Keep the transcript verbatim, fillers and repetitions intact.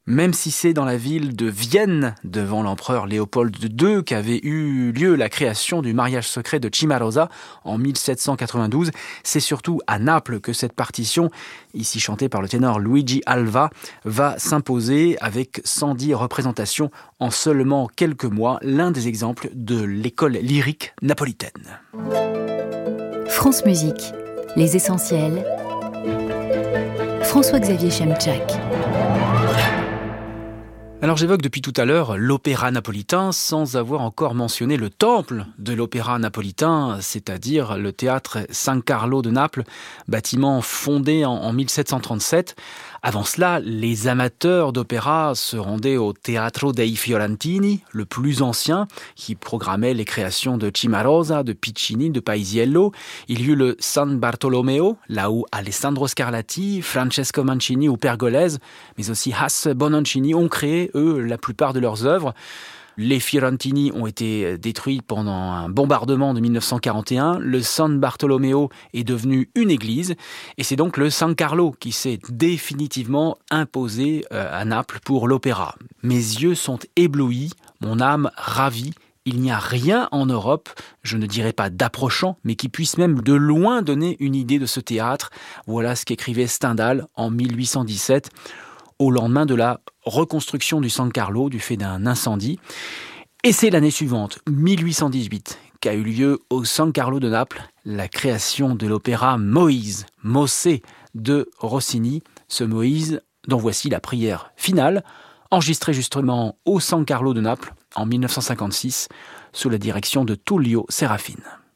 Même si c'est dans la ville de Vienne, devant l'empereur Léopold deux, qu'avait eu lieu la création du mariage secret de Cimarosa en mille sept cent quatre-vingt-douze, c'est surtout à Naples que cette partition, ici chantée par le ténor Luigi Alva, va s'imposer avec cent dix représentations en seulement quelques mois, l'un des exemples de l'école lyrique napolitaine. France Musique, les essentiels. François-Xavier Chemchak. Alors j'évoque depuis tout à l'heure l'opéra napolitain sans avoir encore mentionné le temple de l'opéra napolitain, c'est-à-dire le théâtre San Carlo de Naples, bâtiment fondé en, en mille sept cent trente-sept. Avant cela, les amateurs d'opéra se rendaient au Teatro dei Fiorentini, le plus ancien, qui programmait les créations de Cimarosa, de Piccini, de Paisiello. Il y eut le San Bartolomeo, là où Alessandro Scarlatti, Francesco Mancini ou Pergolese, mais aussi Hasse Bononcini ont créé, eux, la plupart de leurs œuvres. Les Fiorentini ont été détruits pendant un bombardement de mille neuf cent quarante et un. Le San Bartolomeo est devenu une église. Et c'est donc le San Carlo qui s'est définitivement imposé à Naples pour l'opéra. Mes yeux sont éblouis, mon âme ravie. Il n'y a rien en Europe, je ne dirais pas d'approchant, mais qui puisse même de loin donner une idée de ce théâtre. Voilà ce qu'écrivait Stendhal en mille huit cent dix-sept. Au lendemain de la reconstruction du San Carlo du fait d'un incendie. Et c'est l'année suivante, mille huit cent dix-huit, qu'a eu lieu au San Carlo de Naples la création de l'opéra Moïse, Mosè de Rossini, ce Moïse dont voici la prière finale, enregistrée justement au San Carlo de Naples en mille neuf cent cinquante-six sous la direction de Tullio Serafin.